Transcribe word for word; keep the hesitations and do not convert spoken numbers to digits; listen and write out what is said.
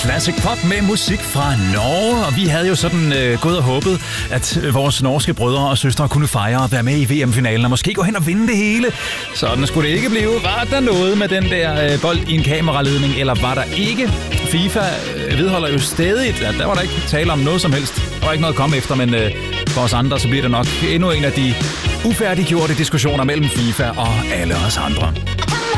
Classic Pop med musik fra Norge, og vi havde jo sådan øh, gået og håbet, at vores norske brødre og søstre kunne fejre at være med i V M-finalen og måske gå hen og vinde det hele. Sådan skulle det ikke blive. Var der noget med den der øh, bold i en kameraledning, eller var der ikke? FIFA øh, vedholder jo stadig, at der var der ikke tale om noget som helst. Der var ikke noget at komme efter, men øh, for os andre, så bliver det nok endnu en af de ufærdiggjorte diskussioner mellem FIFA og alle os andre.